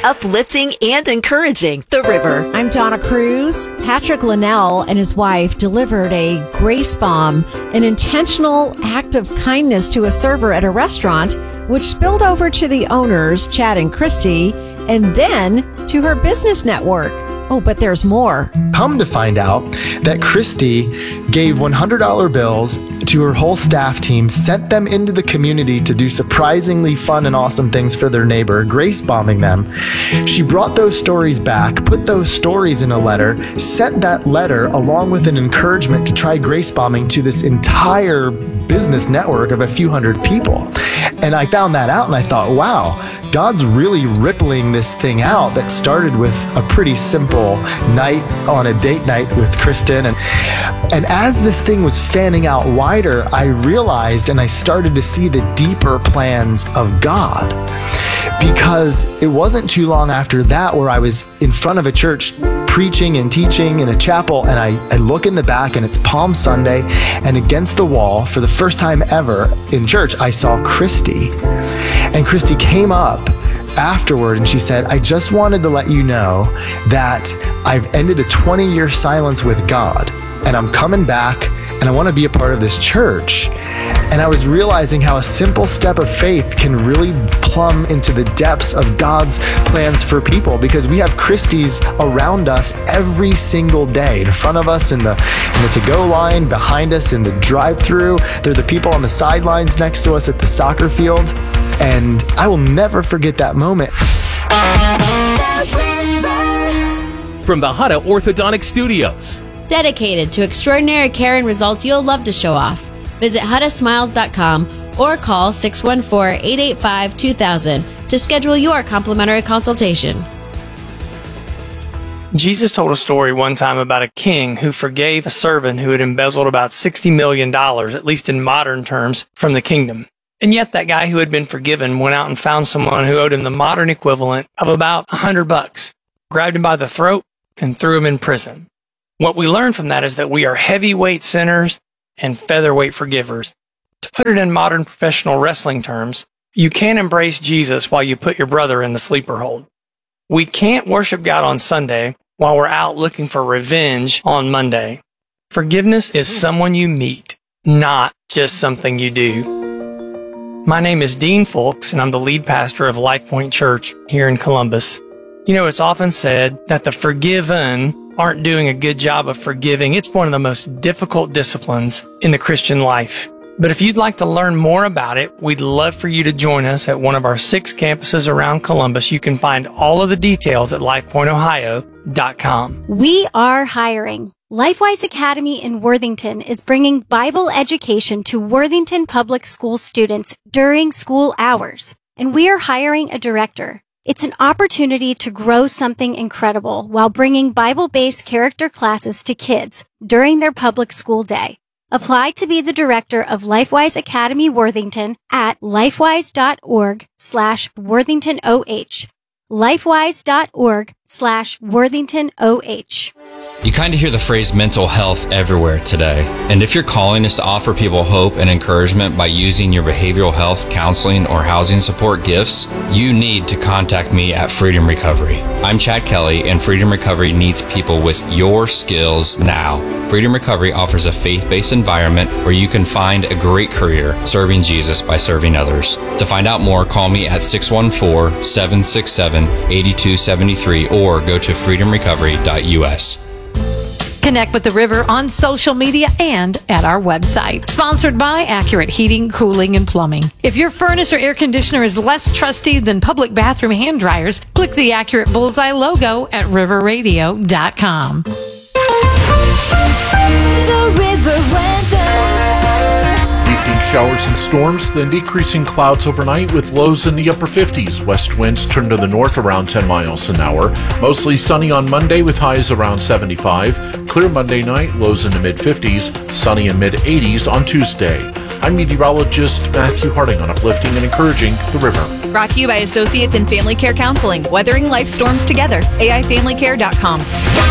uplifting and encouraging The River. I'm Donna Cruz. Patrick Linnell and his wife delivered a grace bomb, an intentional act of kindness to a server at a restaurant, which spilled over to the owners, Chad and Christy, and then to her business network. Oh, but there's more. Come to find out that Christy gave $100 bills to her whole staff team, sent them into the community to do surprisingly fun and awesome things for their neighbor, grace bombing them. She brought those stories back, put those stories in a letter, sent that letter along with an encouragement to try grace bombing to this entire business network of a few hundred people. And I found that out and I thought, wow, God's really rippling this thing out that started with a pretty simple night on a date night with Kristen. And as this thing was fanning out wider, I realized and I started to see the deeper plans of God. Because it wasn't too long after that where I was in front of a church preaching and teaching in a chapel, and I look in the back and it's Palm Sunday, and against the wall for the first time ever in church I saw Christy. And Christy came up afterward and she said, I just wanted to let you know that I've ended a 20-year silence with God and I'm coming back and I want to be a part of this church. And I was realizing how a simple step of faith can really plumb into the depths of God's plans for people, because we have Christies around us every single day, in front of us in the to-go line, behind us in the drive-thru. They're the people on the sidelines next to us at the soccer field. And I will never forget that moment. From the Hutta Orthodontic Studios. Dedicated to extraordinary care and results you'll love to show off. Visit HuttaSmiles.com or call 614-885-2000 to schedule your complimentary consultation. Jesus told a story one time about a king who forgave a servant who had embezzled about $60 million, at least in modern terms, from the kingdom. And yet that guy who had been forgiven went out and found someone who owed him the modern equivalent of about $100, grabbed him by the throat, and threw him in prison. What we learn from that is that we are heavyweight sinners and featherweight forgivers. To put it in modern professional wrestling terms, you can't embrace Jesus while you put your brother in the sleeper hold. We can't worship God on Sunday while we're out looking for revenge on Monday. Forgiveness is someone you meet, not just something you do. My name is Dean Fulks, and I'm the lead pastor of Life Point Church here in Columbus. You know, it's often said that the forgiven aren't doing a good job of forgiving. It's one of the most difficult disciplines in the Christian life. But if you'd like to learn more about it, we'd love for you to join us at one of our 6 campuses around Columbus. You can find all of the details at lifepointohio.com. We are hiring. LifeWise Academy in Worthington is bringing Bible education to Worthington Public School students during school hours, and we are hiring a director. It's an opportunity to grow something incredible while bringing Bible-based character classes to kids during their public school day. Apply to be the director of LifeWise Academy Worthington at lifewise.org/WorthingtonOH. lifewise.org/WorthingtonOH. You kind of hear the phrase mental health everywhere today. And if your calling is to offer people hope and encouragement by using your behavioral health, counseling, or housing support gifts, you need to contact me at Freedom Recovery. I'm Chad Kelly, and Freedom Recovery needs people with your skills now. Freedom Recovery offers a faith-based environment where you can find a great career serving Jesus by serving others. To find out more, call me at 614-767-8273 or go to freedomrecovery.us. Connect with The River on social media and at our website. Sponsored by Accurate Heating, Cooling, and Plumbing. If your furnace or air conditioner is less trusty than public bathroom hand dryers, click the Accurate Bullseye logo at riverradio.com. The River Weather. Evening showers and storms, then decreasing clouds overnight with lows in the upper 50s. West winds turn to the north around 10 miles an hour. Mostly sunny on Monday with highs around 75. Clear Monday night, lows in the mid-50s. Sunny and mid-80s on Tuesday. I'm meteorologist Matthew Harding on Uplifting and Encouraging the River. Brought to you by Associates in Family Care Counseling. Weathering life storms together. AIFamilyCare.com.